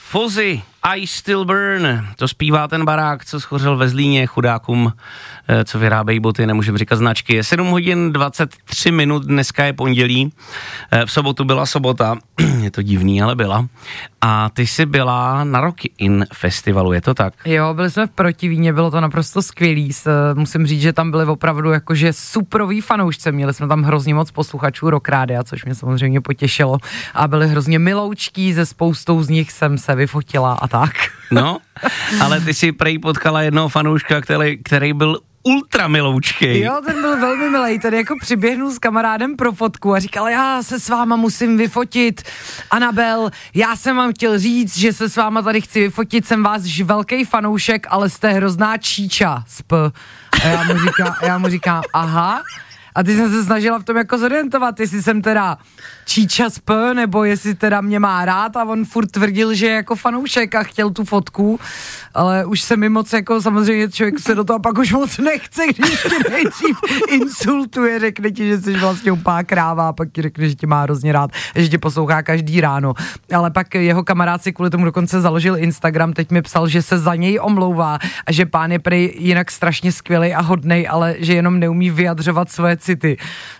Fozzy, I Still Burn, to zpívá ten barák, co schořel ve Zlíně chudákům, co vyrábějí boty, nemůžeme říkat značky. Je 7 hodin 23 minut, dneska je pondělí, v sobotu byla sobota, je to divný, ale byla. A ty jsi byla na Rock In festivalu, je to tak? Jo, byli jsme v Protivíně, bylo to naprosto skvělý, musím říct, že tam byli opravdu jakože superoví fanoušci, měli jsme tam hrozně moc posluchačů Rock Rádia, což mě samozřejmě potěšilo a byli hrozně miloučký, ze spoustou z nich jsem se vyfotila a tak. No, ale ty si prej potkala jednoho fanouška, který byl ultra miloučkej. Jo, ten byl velmi milej, ten jako přiběhnul s kamarádem pro fotku a říkal, já se s váma musím vyfotit, Anabel, já jsem vám chtěl říct, že se s váma tady chci vyfotit, jsem váš velký fanoušek, ale jste hrozná číča, A já mu říkám, aha. A ty jsem se snažila v tom jako zorientovat, jestli jsem teda číča nebo jestli teda mě má rád a on furt tvrdil, že je jako fanoušek a chtěl tu fotku, ale už se mi moc jako samozřejmě člověk se do toho pak už moc nechce, když tě nejdřív insultuje, řekne ti, že jsi vlastně úplná kráva a pak ti řekne, že tě má hrozně rád, že tě poslouchá každý ráno. Ale pak jeho kamarád si kvůli tomu dokonce založil Instagram, teď mi psal, že se za něj omlouvá a že pán je prej jinak strašně skvělej a hodnej, ale že jenom neumí vyjadřovat svoje city.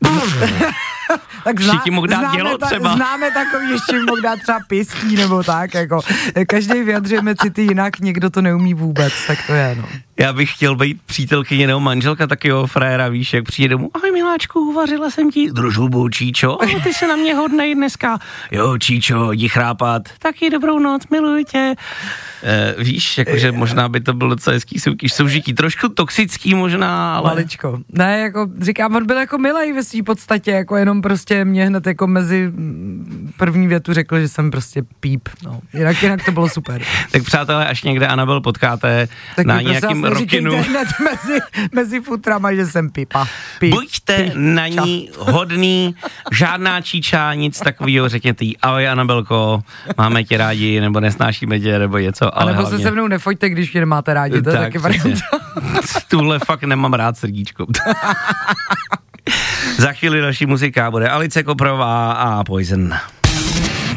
Tak známe takový, ještě mohl dát třeba pěstí nebo tak, jako každý vyjadřujeme city jinak, někdo to neumí vůbec, tak to je, no. Já bych chtěl být přítelkyně nebo manželka takového fréra, víš, jak přijde domů, ahoj miláčku, uvařila jsem ti družubu, Číčo, ty se na mě hodnej dneska, jo Číčo, jdi chrápat, taky dobrou noc, miluji tě. Víš, jakože možná by to bylo docela hezký soužití, trošku toxický možná, ale... Maličko. Ne, jako říkám, on byl jako milej ve svý podstatě, jako jenom prostě mě hned jako mezi první větu řekl, že jsem prostě píp, no. Jinak to bylo super. Tak přátelé, až někde Anabel potkáte tak na nějakým Rockinu. mezi futrama, že jsem pípa. Buďte na ní hodný, žádná číča, nic takového, řekněte jí, ahoj Anabelko, máme tě rádi, nebo nesnášíme tě, nebo něco. A nebo se mnou nefoďte, když mě nemáte rádi, to je taky varianta. Tuhle fakt nemám rád srdíčko. Za chvíli další muzika bude Alice Koprová a Poison.